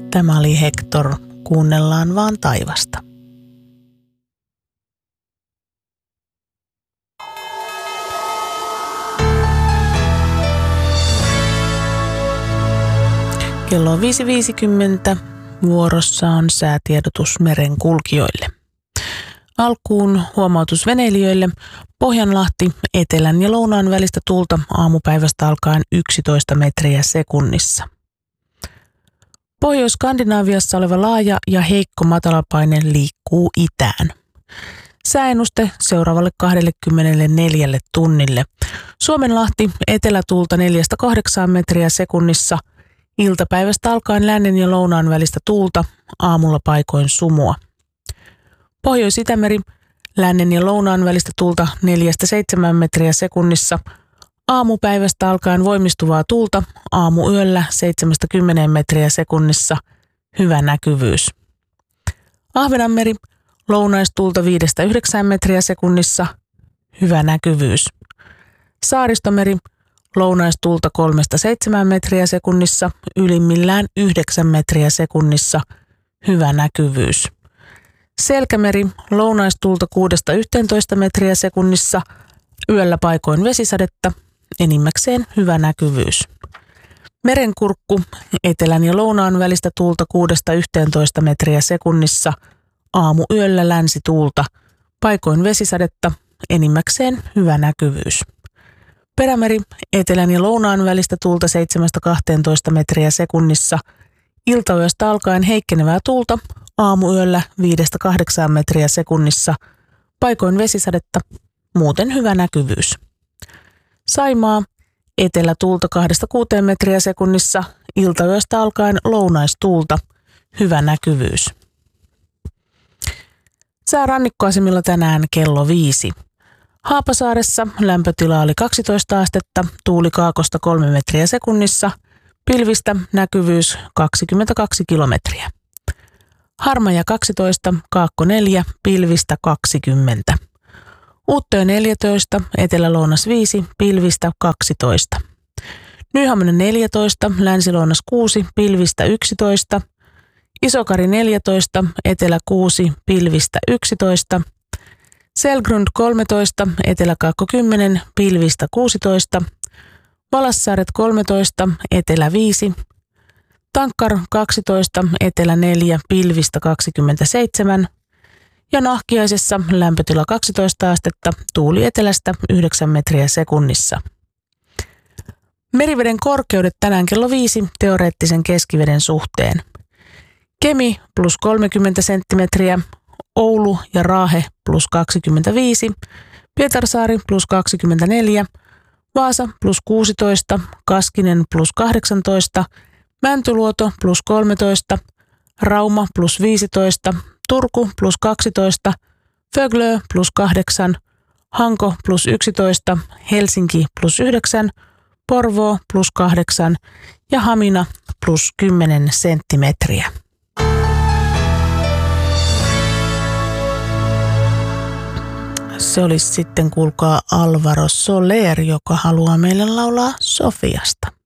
Tämä oli Hector, kuunnellaan vaan taivasta. Kello on 5.50. Vuorossa on säätiedotus merenkulkijoille. Alkuun huomautus veneilijöille. Pohjanlahti, etelän ja lounaan välistä tuulta aamupäivästä alkaen 11 metriä sekunnissa. Pohjois-Skandinaaviassa oleva laaja ja heikko matalapaine liikkuu itään. Sääennuste seuraavalle 24 tunnille. Suomenlahti, etelätuulta 4-8 metriä sekunnissa. Iltapäivästä alkaen lännen ja lounaan välistä tuulta, aamulla paikoin sumua. Pohjois-Itämeri, lännen ja lounaan välistä tuulta 4-7 metriä sekunnissa. Aamupäivästä alkaen voimistuvaa tuulta, aamuyöllä 7-10 metriä sekunnissa. Hyvä näkyvyys. Ahvenanmeri, lounaistuulta 5-9 metriä sekunnissa. Hyvä näkyvyys. Saaristomeri, lounaistuulta 3-7 metriä sekunnissa, ylimmillään 9 metriä sekunnissa. Hyvä näkyvyys. Selkämeri, lounaistuulta 6-11 metriä sekunnissa, yöllä paikoin vesisadetta, enimmäkseen hyvä näkyvyys. Merenkurkku, etelän ja lounaan välistä tuulta 6-11 metriä sekunnissa, aamuyöllä länsituulta, paikoin vesisadetta, enimmäkseen hyvä näkyvyys. Perämeri, etelän ja lounaan välistä tuulta 7-12 metriä sekunnissa, iltayöstä alkaen heikkenevää tuulta, aamuyöllä 5-8 metriä sekunnissa, paikoin vesisadetta, muuten hyvä näkyvyys. Saimaa, etelätuulta 2-6 metriä sekunnissa, iltayöstä alkaen lounaistuulta, hyvä näkyvyys. Sää rannikkoasemilla tänään kello 5. Haapasaaressa lämpötila oli 12 astetta, tuuli kaakosta 3 metriä sekunnissa, pilvistä näkyvyys 22 kilometriä. Harmaja 12, Kaakko 4, pilvistä 20. Uuttöö 14, Etelä-Lounas 5, pilvistä 12. Nyhaminen 14, Länsi-Lounas 6, pilvistä 11. Isokari 14, Etelä 6, pilvistä 11. Selgrund 13, Etelä-Kaakko 10, pilvistä 16. Valassaaret 13, Etelä 5. Tankkar 12, Etelä 4, pilvistä 27. Ja Nahkiaisessa lämpötila 12 astetta, tuuli etelästä 9 metriä sekunnissa. Meriveden korkeudet tänään kello 5 teoreettisen keskiveden suhteen. Kemi plus 30 senttimetriä, Oulu ja Raahe plus 25, Pietarsaari plus 24, Vaasa plus 16, Kaskinen plus 18, Mäntyluoto plus 13, Rauma plus 15, Turku plus 12, Föglö plus 8, Hanko plus 11, Helsinki plus 9, Porvoo plus 8 ja Hamina plus 10 senttimetriä. Se olisi sitten, kuulkaa, Alvaro Soler, joka haluaa meille laulaa Sofiasta.